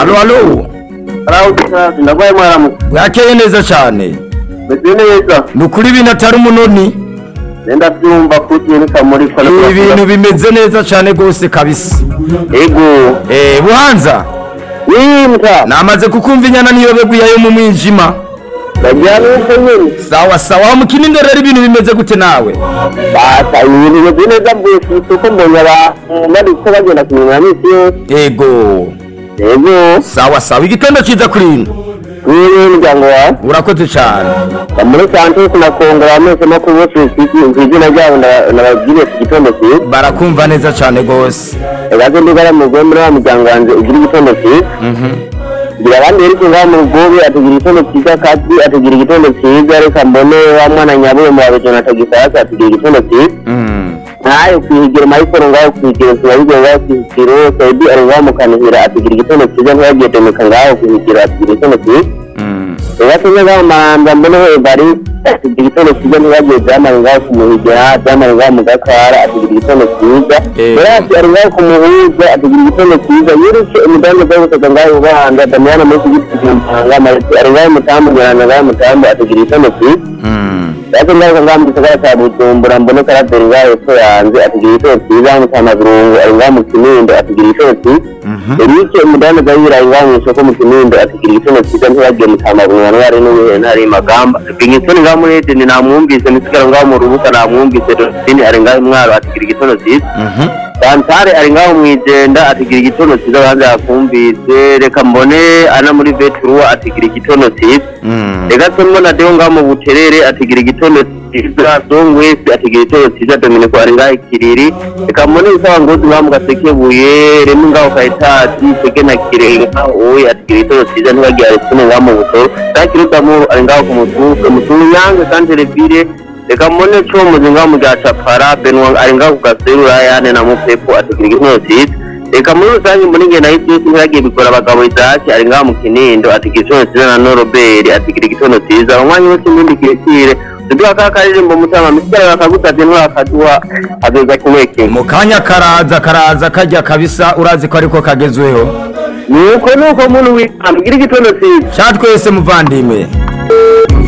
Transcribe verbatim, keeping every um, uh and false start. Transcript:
Alo alo. Araho ndagwaye mwaramu. Bwakeye neza cyane. Beze neza. Nukuri ibintu atari umunoni. Nenda byumva kutirika muri kora. Ibintu bimeze neza cyane gose kabisa. Ego. Eh Buhanza. Yimta. Namaze kukumva inyana niyo beguyayo mu mwijima. Bajyana nyine. Sawa sawa mukini ndorera ibintu bimeze gute nawe? Bata ibintu bimeze neza bwese kuko mbonye aba nari ko bagenda kumenya misi yose. Ego. Ego. Sawa sawa igitondo kiza kuri ino. Wewe muryango wawe Urakoze cyane. Muri Santos na Kongora ameze no kubose izina ryabo nababwire igitondo cyiza. Barakumva neza cyane gose. Egaze ndigara mu gomera wa muryango wanje ugira igitondo cyiza. Mhm. Gira abandi rero kinga mu gobe atugira igitondo cyiza kandi atugira igitondo cyiza reka mbone wa mwana nyabuye mu babejana atagifasa atugira igitondo cyiza. Mhm. Nayo kwigira mayikoro ngaho kwigira kubabigo ngaho kwigira Saidi arwa mukanihira atugira igitondo cyiza nkagiye demeka ngaho kwigira atugira igitondo cyiza. Mhm. Ega tunyega manda mbone he bari atugira igitondo cyiza nkagiye byamara ngaho kumuhigira byamara ngaho mu gakara atugira igitondo cyiza. Yari ari ngaho kumuhiga atugira igitondo cyiza yirutse umudango bwo ngaho bahanga Damiana muri kugitanga amaretse ari ngaho mutambo nyana ngaho mutambo atugira igitondo cyiza. Mhm. Ati ngaho ngaho gisagara cya Bujumbura mbone karaderi ngaho epfo yanze atugira igitondo cyiza mu Kamazurungu ari ngaho mu Kinindo atugira igitondo cyiza. Erike umudango gahira ngaho mu isoko mu Kinindo atugira igitondo cyiza ntibagiye mu Kamazurungu n'ari n'ubuhe ntari magamba binyitsoni ngaho muri Eden namwumvise nisigara ngaho mu rubuka namwumvise Dini ari ngaho mwaro atugira igitondo cyiza. Mhm. Santare ari ngaho mwijenda atigira igitondo cyiza banze yakumvise reka mbone ana muri Betrua atigira igitondo cyiza. Mhm. Reka tumwe na Deo ngaho mu Buterere atigira igitondo cyiza Dongwese atigira igitondo cyiza Dominico ari ngaho Kiriri reka mbone isawa ngozi ngaho mu Gasekebuye remu ngaho Kaitati tege na Kirenga oye atigira igitondo cyiza ntibagiye ari kumwe ngaho mu Butoro Kakiruta mu ari ngaho ku Mutuzo Mutuzo Nyange Santere Bire reka mbone cyo muzinga mu Gacapara Benwa ari ngaho ku Gaserura yane na Mupepo atigira igitondo cyiza. Reka muri rusange muri ngena y'ibyo ntibagiye bikora abagabo idaki ari ngaho mu Kinindo atigira igitondo cyiza na Norobert atigira igitondo cyiza umwanya wose n'indi kirekire Duduha kakaririmbo mutama misigara bakagutavye ntwakaduha abeza kuweke mu kanya karaza karaza kajya kabisa urazi ko ariko kagezweho nuko nuko muntu w'Imana ugira igitondo cyiza cyatwese muvandimwe.